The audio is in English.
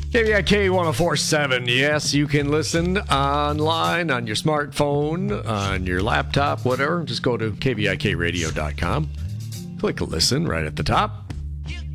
KVIK 1047. Yes, you can listen online on your smartphone, on your laptop, whatever. Just go to kvikradio.com. Click listen right at the top.